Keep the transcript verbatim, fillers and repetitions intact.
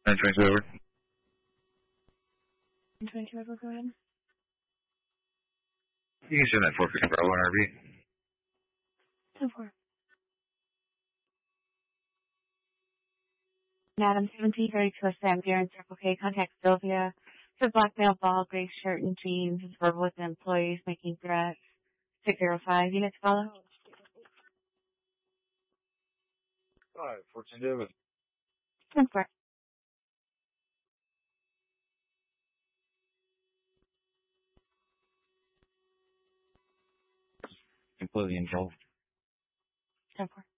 nine twenty-two over. nine twenty-two over, go ahead. You can send that four fifty Bravo on R V. ten four. Madam seventeen thirty-two Sam Darren Circle K. Contact Sylvia for black male, ball, gray shirt and jeans. Is verbal with the employees making threats. six zero five units follow. Alright, fourteen David. ten four. Completely involved. ten four.